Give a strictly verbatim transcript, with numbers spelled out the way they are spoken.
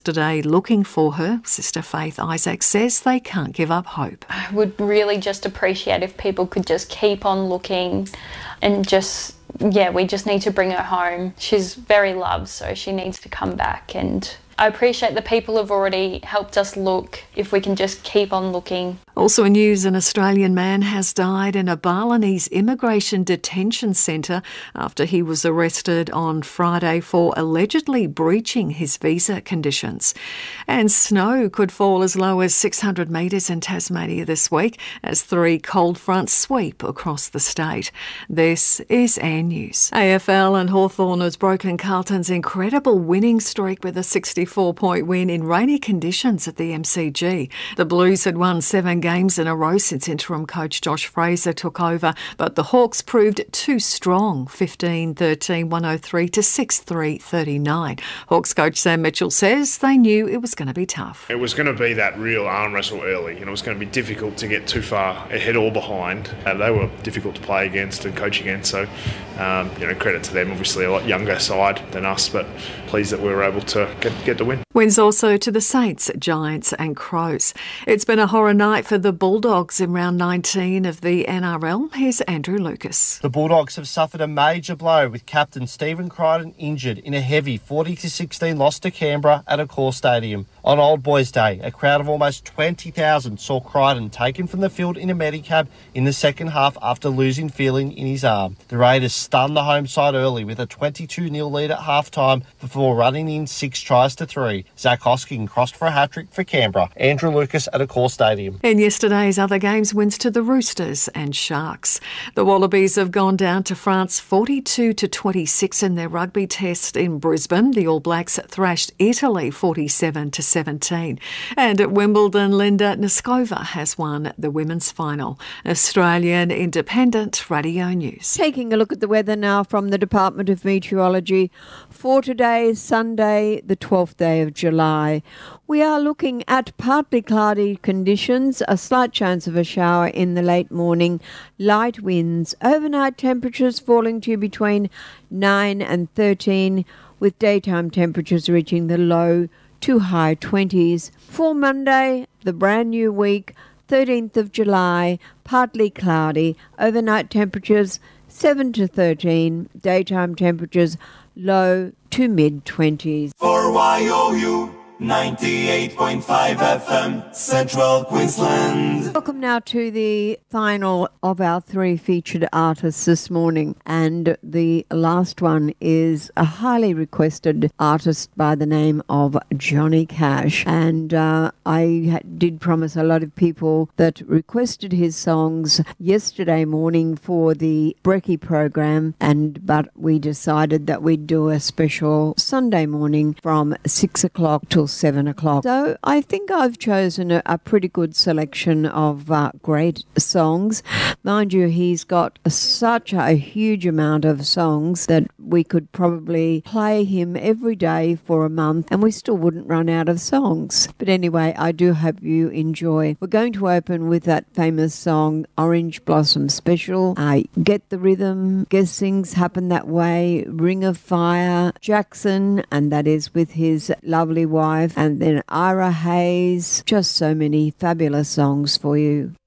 Today, looking for her, Sister Faith Isaac says they can't give up hope. I would really just appreciate if people could just keep on looking and just, yeah, we just need to bring her home. She's very loved, so she needs to come back, and I appreciate the people who've already helped us look, if we can just keep on looking. Also in news, an Australian man has died in a Balinese immigration detention centre after he was arrested on Friday for allegedly breaching his visa conditions. And snow could fall as low as six hundred metres in Tasmania this week as three cold fronts sweep across the state. This is Air News. A F L and Hawthorn has broken Carlton's incredible winning streak with a sixty-four point win in rainy conditions at the M C G. The Blues had won seven games in a row since interim coach Josh Fraser took over, but the Hawks proved too strong, fifteen thirteen, one oh three to six three thirty-nine. Hawks coach Sam Mitchell says they knew it was going to be tough. It was going to be that real arm wrestle early, and it was going to be difficult to get too far ahead or behind. Uh, they were difficult to play against and coach against, so um, you know, credit to them. Obviously a lot younger side than us, but pleased that we were able to get, get the win. Wins also to the Saints, Giants and Crows. It's been a horror night for the Bulldogs in round nineteen of the N R L. Here's Andrew Lucas. The Bulldogs have suffered a major blow with captain Stephen Crichton injured in a heavy forty to sixteen loss to Canberra at Accor Stadium. On Old Boys Day, a crowd of almost twenty thousand saw Crichton taken from the field in a Medicab in the second half after losing feeling in his arm. The Raiders stunned the home side early with a twenty-two nil lead at half-time before running in six tries to three. Zach Hosking crossed for a hat-trick for Canberra. Andrew Lucas at Accor Stadium. In yesterday's other games, wins to the Roosters and Sharks. The Wallabies have gone down to France forty-two to twenty-six in their rugby test in Brisbane. The All Blacks thrashed Italy forty-seven to seventeen. And at Wimbledon, Linda Noskova has won the women's final. Australian Independent Radio News. Taking a look at the weather now from the Department of Meteorology. For today, Sunday, the twelfth day of July, we are looking at partly cloudy conditions, a slight chance of a shower in the late morning, light winds, overnight temperatures falling to between nine and thirteen, with daytime temperatures reaching the low to high twenties. For Monday, the brand new week, thirteenth of July, partly cloudy, overnight temperatures seven to thirteen, daytime temperatures low to mid-twenties. For Y O U ninety-eight point five F M, Central Queensland. Welcome now to the final of our three featured artists this morning. And the last one is a highly requested artist by the name of Johnny Cash. And uh, I did promise a lot of people that requested his songs yesterday morning for the Brekkie program. And but we decided that we'd do a special Sunday morning from six o'clock till seven o'clock. So I think I've chosen a, a pretty good selection of uh, great songs. Mind you, he's got a, such a huge amount of songs that we could probably play him every day for a month and we still wouldn't run out of songs. But anyway, I do hope you enjoy. We're going to open with that famous song, Orange Blossom Special. Uh, Get the Rhythm, Guess Things Happen That Way, Ring of Fire, Jackson, and that is with his lovely wife, and then Ira Hayes. Just so many fabulous songs for you.